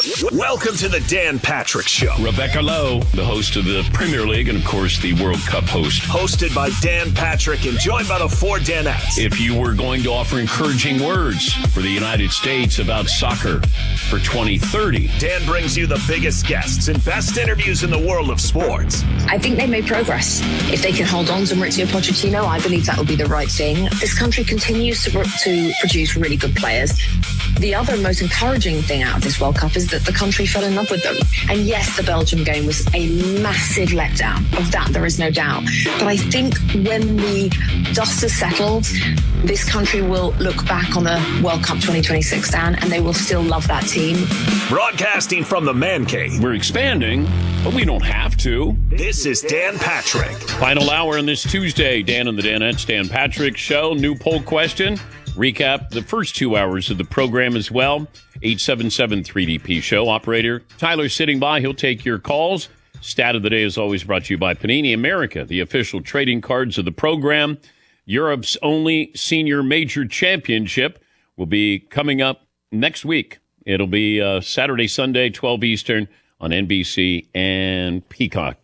Welcome to the Dan Patrick Show. Rebecca Lowe, the host of the Premier League and, of course, the World Cup host. Hosted by Dan Patrick and joined by the four Danettes. If you were going to offer encouraging words for the United States about soccer for 2030. Dan brings you the biggest guests and best interviews in the world of sports. I think they made progress. If they can hold on to Maurizio Pochettino, I believe that will be the right thing. This country continues to produce really good players. The other most encouraging thing out of this World Cup is that the country fell in love with them. And yes, the Belgium game was a massive letdown. Of that, there is no doubt. But I think when the dust has settled, this country will look back on the World Cup 2026, Dan, and they will still love that team. Broadcasting from the Man Cave. We're expanding, but we don't have to. This is Dan Patrick. Final hour on this Tuesday. Dan and the Danettes, Dan Patrick Show. New poll question. Recap the first 2 hours of the program as well. 877-3DP Show. Operator Tyler sitting by. He'll take your calls. Stat of the day is always brought to you by Panini America, the official trading cards of the program. Europe's only senior major championship will be coming up next week. It'll be Saturday, Sunday, 12 Eastern on NBC and Peacock.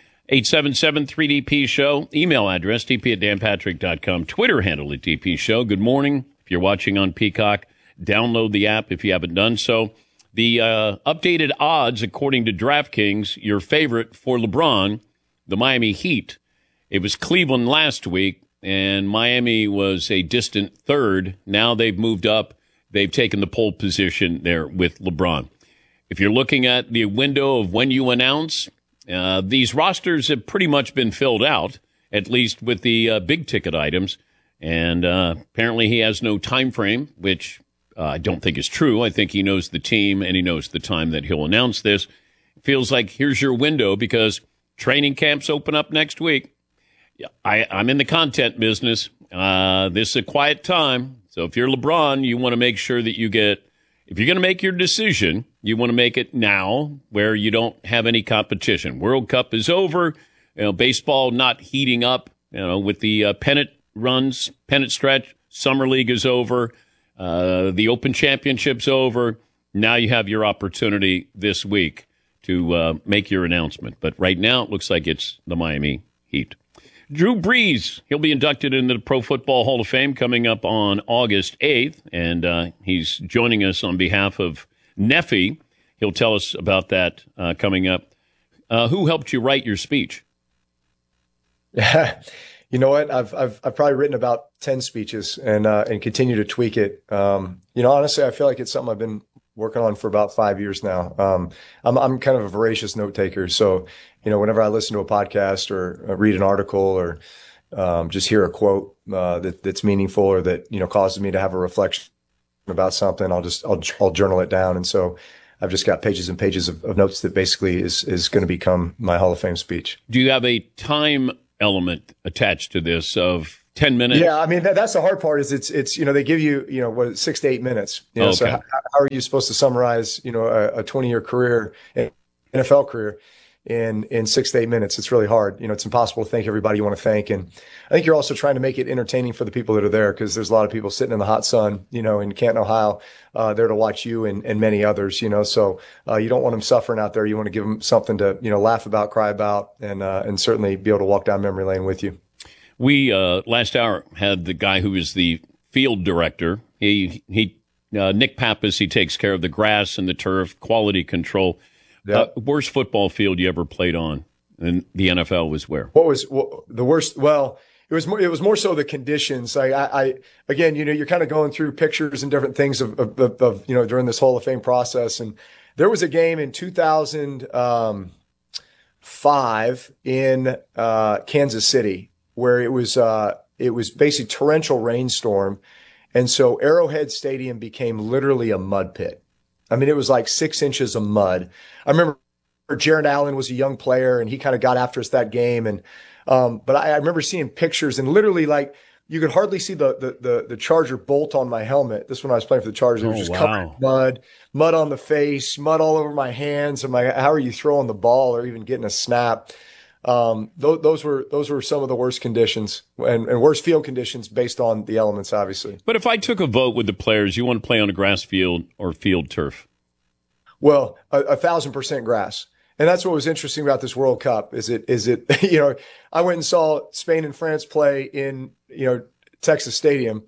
877-3DP Show. Email address, dp@danpatrick.com. Twitter handle at DP Show. Good morning. If you're watching on Peacock, download the app if you haven't done so. The updated odds, according to DraftKings, your favorite for LeBron, the Miami Heat. It was Cleveland last week, and Miami was a distant third. Now they've moved up. They've taken the pole position there with LeBron. If you're looking at the window of when you announce, these rosters have pretty much been filled out, at least with the big ticket items. And apparently he has no time frame, which I don't think is true. I think he knows the team and he knows the time that he'll announce this. It feels like here's your window because training camps open up next week. I'm in the content business. This is a quiet time. So if you're LeBron, you want to make sure that if you're going to make your decision, you want to make it now where you don't have any competition. World Cup is over. Baseball not heating up, with the pennant stretch. Summer League is over. The Open Championship's over. Now you have your opportunity this week to make your announcement. But right now it looks like it's the Miami Heat. Drew Brees, he'll be inducted into the Pro Football Hall of Fame coming up on August 8th, and he's joining us on behalf of Neffy. He'll tell us about that coming up. Who helped you write your speech? You know what? I've probably written about 10 speeches and continue to tweak it. Honestly, I feel like it's something I've been working on for about 5 years now. I'm kind of a voracious note taker. So, whenever I listen to a podcast or read an article or just hear a quote that's meaningful or that, causes me to have a reflection about something, I'll journal it down. And so I've just got pages and pages of notes that basically is going to become my Hall of Fame speech. Do you have a time element attached to this of 10 minutes? Yeah, I mean, that's the hard part is it's they give you, 6 to 8 minutes. Okay. So how are you supposed to summarize, a 20-year career, NFL career in 6 to 8 minutes? It's really hard. It's impossible to thank everybody you want to thank. And I think you're also trying to make it entertaining for the people that are there because there's a lot of people sitting in the hot sun, in Canton, Ohio, there to watch you and many others, So you don't want them suffering out there. You want to give them something to, laugh about, cry about, and certainly be able to walk down memory lane with you. We last hour had the guy who is the field director. Nick Pappas. He takes care of the grass and the turf, quality control. Yep. Worst football field you ever played on in the NFL was where? What was the worst? Well, it was more so the conditions. I again, you're kind of going through pictures and different things of during this Hall of Fame process, and there was a game in 2005 in Kansas City where it was basically torrential rainstorm. And so Arrowhead Stadium became literally a mud pit. I mean, it was like 6 inches of mud. I remember Jared Allen was a young player and he kind of got after us that game. And, but I remember seeing pictures and literally like you could hardly see the Charger bolt on my helmet. This when I was playing for the Chargers. It was just covered in mud on the face, mud all over my hands. I'm like, how are you throwing the ball or even getting a snap? Those were some of the worst conditions and worst field conditions based on the elements, obviously. But if I took a vote with the players, you want to play on a grass field or field turf? Well, 1,000% grass. And that's what was interesting about this World Cup is it, I went and saw Spain and France play in, Texas Stadium,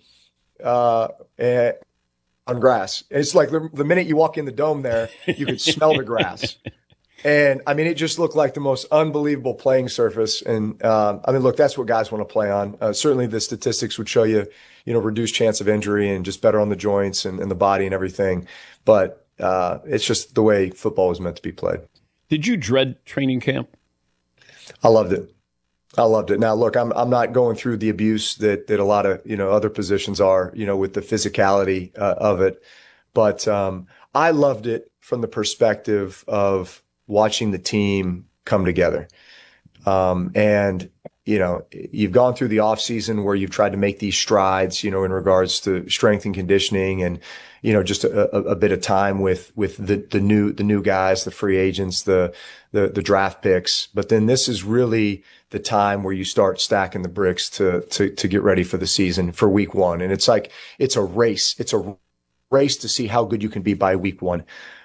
on grass. And it's like the minute you walk in the dome there, you could smell the grass. And I mean, it just looked like the most unbelievable playing surface. And look, that's what guys want to play on. Certainly the statistics would show you, reduced chance of injury and just better on the joints and the body and everything. But it's just the way football was meant to be played. Did you dread training camp? I loved it. Now, look, I'm not going through the abuse that a lot of, other positions are, with the physicality of it. But I loved it from the perspective of watching the team come together. And, you've gone through the off season where you've tried to make these strides, in regards to strength and conditioning and, just a bit of time with the new guys, the free agents, the draft picks. But then this is really the time where you start stacking the bricks to get ready for the season for week one. And it's like, it's a race. It's a race to see how good you can be by week one.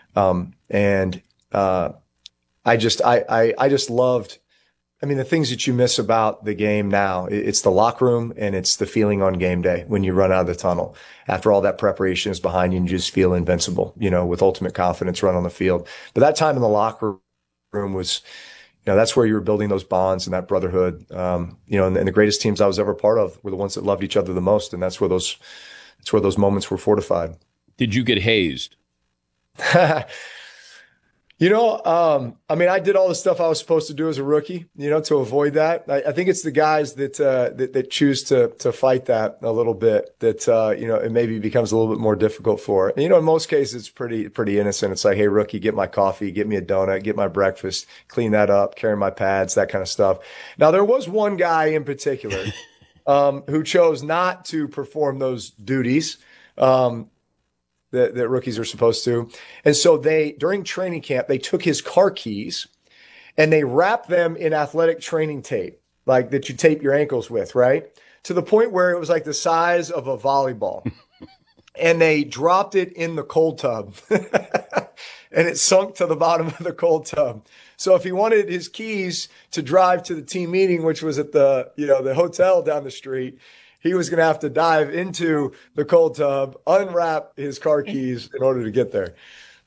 I just loved, the things that you miss about the game now, it's the locker room and it's the feeling on game day when you run out of the tunnel. After all that preparation is behind you and you just feel invincible, with ultimate confidence run on the field. But that time in the locker room was, that's where you were building those bonds and that brotherhood. And the greatest teams I was ever part of were the ones that loved each other the most. And that's where those moments were fortified. Did you get hazed? I did all the stuff I was supposed to do as a rookie, to avoid that. I think it's the guys that choose to fight that a little bit that, it maybe becomes a little bit more difficult for. And, in most cases, it's pretty innocent. It's like, hey, rookie, get my coffee, get me a donut, get my breakfast, clean that up, carry my pads, that kind of stuff. Now, there was one guy in particular, who chose not to perform those duties. That rookies are supposed to. And so during training camp, they took his car keys and they wrapped them in athletic training tape, like that you tape your ankles with, right? To the point where it was like the size of a volleyball. And they dropped it in the cold tub and it sunk to the bottom of the cold tub. So if he wanted his keys to drive to the team meeting, which was at the hotel down the street, he was going to have to dive into the cold tub, unwrap his car keys in order to get there.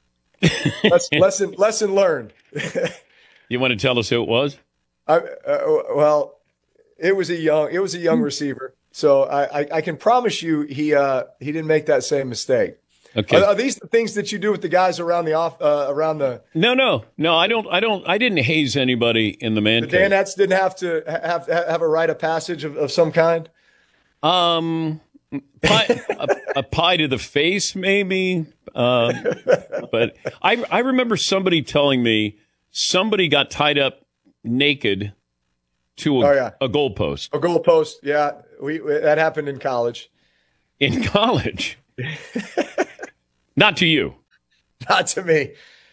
Lesson learned. You want to tell us who it was? Well, it was a young receiver. So I can promise you he didn't make that same mistake. Okay. Are these the things that you do with the guys around the No, I don't. I didn't haze anybody in the man cave. The Danettes didn't have to have a rite of passage of some kind. A pie to the face, maybe. But I remember somebody telling me somebody got tied up naked to a goalpost. A goalpost, yeah. That happened in college. In college? Not to you. Not to me.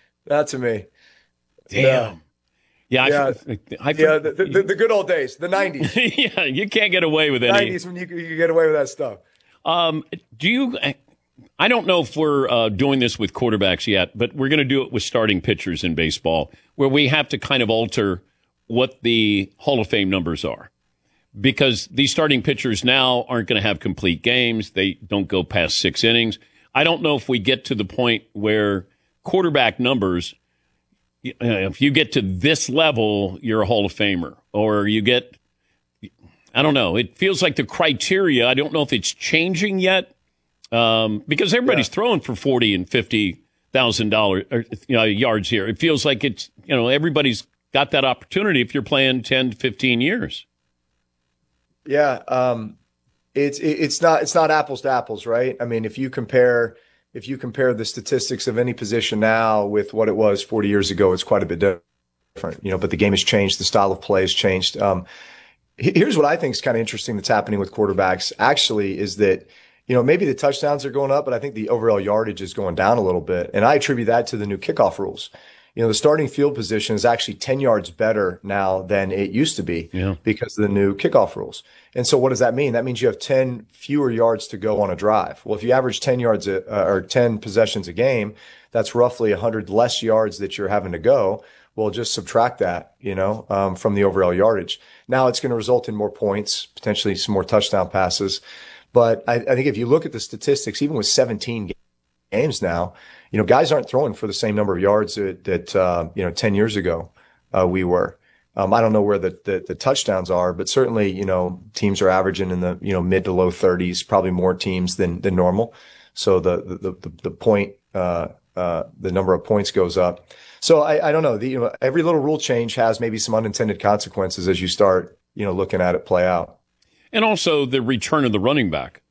Damn. Yeah, the good old days, the 90s. Yeah, you can't get away with any. 90s when you could get away with that stuff. I don't know if we're doing this with quarterbacks yet, but we're going to do it with starting pitchers in baseball, where we have to kind of alter what the Hall of Fame numbers are. Because these starting pitchers now aren't going to have complete games. They don't go past 6 innings. I don't know if we get to the point where quarterback numbers, if you get to this level, you're a Hall of Famer. Or you get, I don't know. It feels like the criteria, I don't know if it's changing yet, because everybody's throwing for $40,000 and $50,000 yards here. It feels like it's, everybody's got that opportunity if you're playing 10 to 15 years. Yeah, it's not apples to apples, right? I mean, if you compare the statistics of any position now with what it was 40 years ago, it's quite a bit different, but the game has changed. The style of play has changed. Here's what I think is kind of interesting that's happening with quarterbacks actually is that, maybe the touchdowns are going up, but I think the overall yardage is going down a little bit. And I attribute that to the new kickoff rules. The starting field position is actually 10 yards better now than it used to be because of the new kickoff rules. And so what does that mean? That means you have 10 fewer yards to go on a drive. Well, if you average 10 yards or 10 possessions a game, that's roughly 100 less yards that you're having to go. Well, just subtract that, from the overall yardage. Now it's going to result in more points, potentially some more touchdown passes. But I think if you look at the statistics, even with 17 games now, guys aren't throwing for the same number of yards that 10 years ago we were. I don't know where the touchdowns are, but certainly, teams are averaging in the, mid to low 30s, probably more teams than normal. So the point, the number of points goes up. So I don't know. Every little rule change has maybe some unintended consequences as you start, looking at it play out. And also the return of the running back.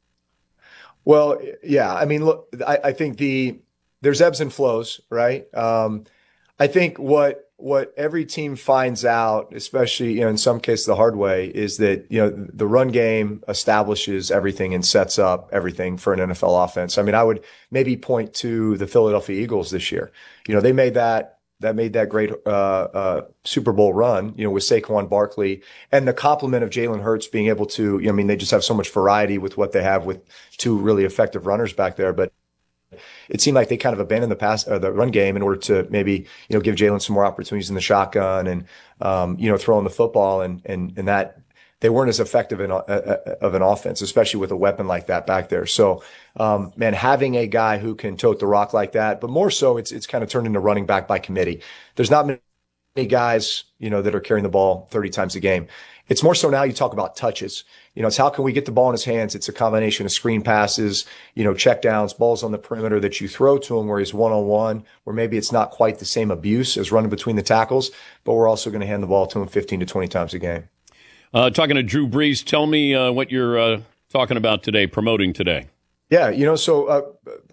Well, yeah. I mean, look, I think there's ebbs and flows, right? I think what every team finds out, especially, in some cases the hard way, is that, the run game establishes everything and sets up everything for an NFL offense. I mean, I would maybe point to the Philadelphia Eagles this year. They made that great Super Bowl run, with Saquon Barkley and the complement of Jalen Hurts being able to, they just have so much variety with what they have with two really effective runners back there. But it seemed like they kind of abandoned the run game in order to maybe, give Jalen some more opportunities in the shotgun and, throwing the football and that they weren't as effective of an offense, especially with a weapon like that back there. So, man, having a guy who can tote the rock like that, but more so it's kind of turned into running back by committee. There's not many guys, that are carrying the ball 30 times a game. It's more so now you talk about touches. It's how can we get the ball in his hands? It's a combination of screen passes, check downs, balls on the perimeter that you throw to him where he's one-on-one, where maybe it's not quite the same abuse as running between the tackles, but we're also going to hand the ball to him 15 to 20 times a game. Talking to Drew Brees, tell me what you're talking about today, promoting today. Yeah, so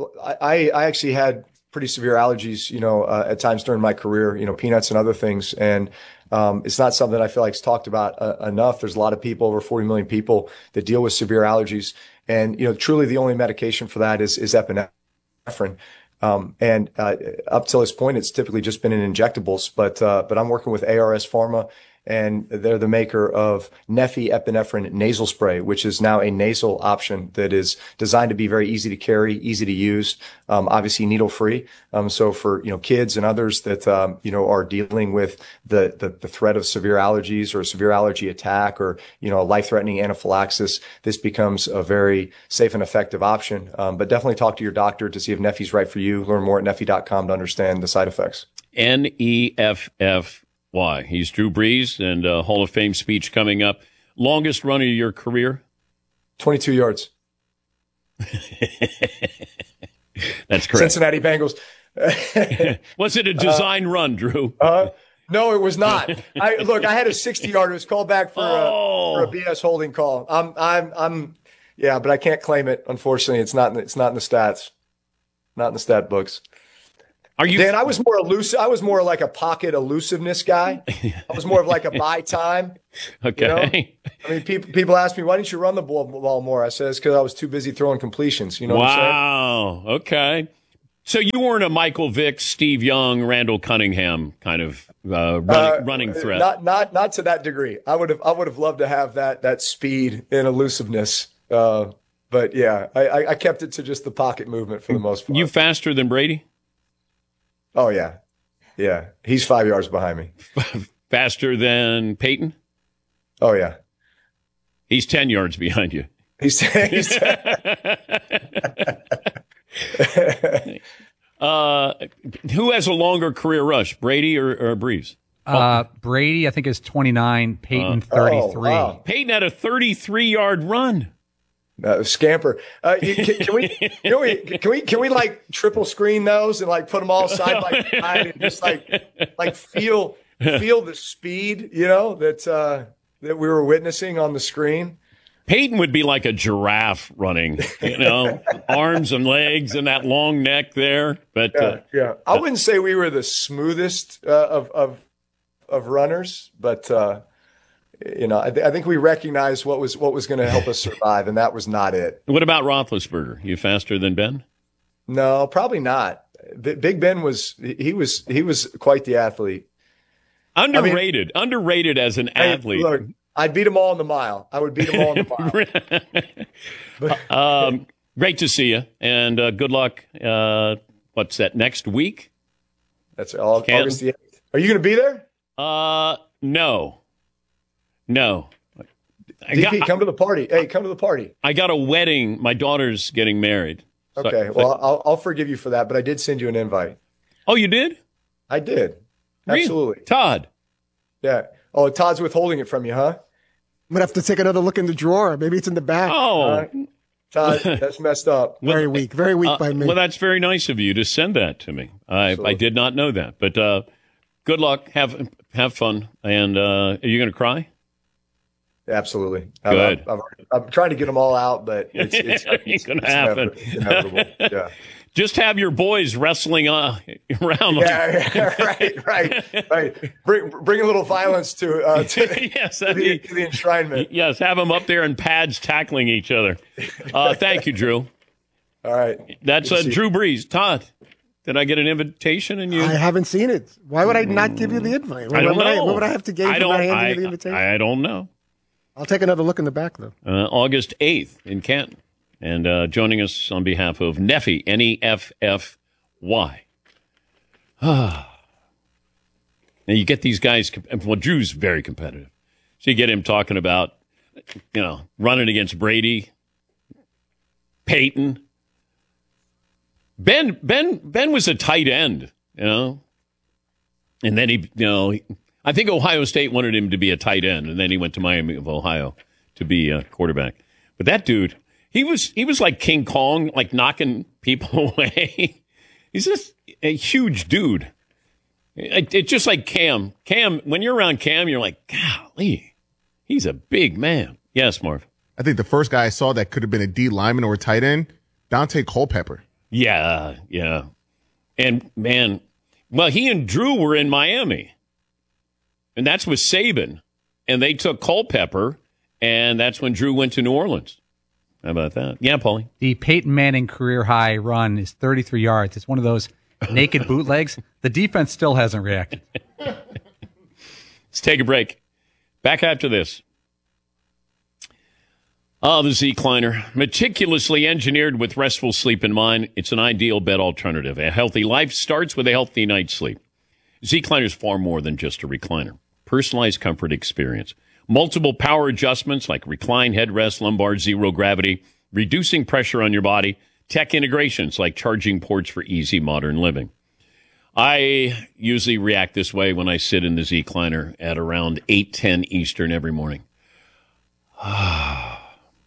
I actually had pretty severe allergies, at times during my career, peanuts and other things. And it's not something I feel like is talked about enough. There's a lot of people, over 40 million people, that deal with severe allergies. And, truly the only medication for that is epinephrine. And up till this point, it's typically just been in injectables. But I'm working with ARS Pharma, and they're the maker of Neffy epinephrine nasal spray, which is now a nasal option that is designed to be very easy to carry, easy to use, obviously needle free. So for, kids and others that, are dealing with the threat of severe allergies or a severe allergy attack or, a life-threatening anaphylaxis, this becomes a very safe and effective option. But definitely talk to your doctor to see if Neffy's right for you. Learn more at Neffy.com to understand the side effects. NEFF. Why? He's Drew Brees, and Hall of Fame speech coming up. Longest run of your career? 22 yards. That's correct. Cincinnati Bengals. Was it a design run, Drew? No, it was not. I had a 60-yarder. It was called back for a BS holding call. Yeah, but I can't claim it. Unfortunately, it's not in the stats. Not in the stat books. Are you, Dan, I was more elusive. I was more like a pocket elusiveness guy. I was more of like a buy time. Okay. I mean, people ask me, why didn't you run the ball more? I said, it's because I was too busy throwing completions. You know what I'm saying? Wow. Okay. So you weren't a Michael Vick, Steve Young, Randall Cunningham kind of running threat. Not to that degree. I would have loved to have that speed and elusiveness. But yeah, I kept it to just the pocket movement for the most part. You faster than Brady? Oh, yeah. Yeah. He's 5 yards behind me. Faster than Peyton? Oh, yeah. He's 10 yards behind you. He's 10. Who has a longer career rush, Brady or Brees? Brady, I think, is 29. Peyton, 33. Oh, wow. Peyton had a 33-yard run. Scamper. Can we like triple screen those and like put them all side by side and just like feel the speed, that we were witnessing on the screen? Peyton would be like a giraffe running, arms and legs and that long neck there. But yeah. I wouldn't say we were the smoothest of runners, but I think we recognized what was going to help us survive, and that was not it. What about Roethlisberger? You faster than Ben? No, probably not. Big Ben was quite the athlete. Underrated as an athlete. Look, I'd beat them all in the mile. I would beat them all in the mile. Great to see you, and good luck what's that, next week? That's August the 8th. Are you going to be there? No. DP, come to the party. Hey, come to the party. I got a wedding. My daughter's getting married. Okay, well, I'll forgive you for that, but I did send you an invite. Oh, you did? I did. Absolutely. Really? Todd. Yeah. Oh, Todd's withholding it from you, huh? I'm going to have to take another look in the drawer. Maybe it's in the back. Oh. Todd, that's messed up. Very weak by me. Well, that's very nice of you to send that to me. I did not know that. But good luck. Have fun. And are you going to cry? Absolutely. Good. I'm trying to get them all out, but it's going to happen. Inevitable. Yeah. Just have your boys wrestling around. Yeah, right. Bring a little violence to the enshrinement. Yes, have them up there in pads tackling each other. Thank you, Drew. All right. That's Drew Brees. Todd, did I get an invitation? And you? I haven't seen it. Why would I not give you the invite? I don't know. What would I have to gain from not handing you the invitation? I don't know. I'll take another look in the back, though. August 8th in Canton. And joining us on behalf of Neffy, N-E-F-F-Y. Now, you get these guys, well, Drew's very competitive. So you get him talking about, running against Brady, Peyton. Ben was a tight end, And then I think Ohio State wanted him to be a tight end, and then he went to Miami of Ohio to be a quarterback. But that dude, he was like King Kong, like knocking people away. He's just a huge dude. It's just like Cam. Cam, when you're around Cam, you're like, golly, he's a big man. Yes, Marv. I think the first guy I saw that could have been a D lineman or a tight end, Dante Culpepper. Yeah. And man, well, he and Drew were in Miami, and that's with Saban, and they took Culpepper, and that's when Drew went to New Orleans. How about that? Yeah, Paulie. The Peyton Manning career high run is 33 yards. It's one of those naked bootlegs. The defense still hasn't reacted. Let's take a break. Back after this. Oh, the Z-Cliner. Meticulously engineered with restful sleep in mind, it's an ideal bed alternative. A healthy life starts with a healthy night's sleep. Z-Cliner is far more than just a recliner. Personalized comfort experience. Multiple power adjustments like recline, headrest, lumbar, zero gravity, reducing pressure on your body, tech integrations like charging ports for easy modern living. I usually react this way when I sit in the Z-Cliner at around 8:10 Eastern every morning. And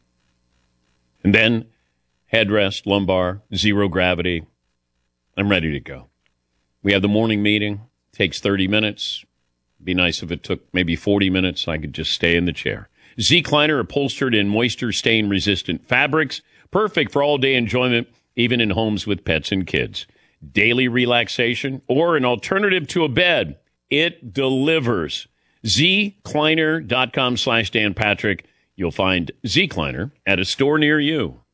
then headrest, lumbar, zero gravity. I'm ready to go. We have the morning meeting. Takes 30 minutes. Be nice if it took maybe 40 minutes. I could just stay in the chair. Z-Cliner upholstered in moisture stain resistant fabrics. Perfect for all day enjoyment, even in homes with pets and kids. Daily relaxation or an alternative to a bed. It delivers. ZCliner.com/Dan Patrick. You'll find Z-Cliner at a store near you.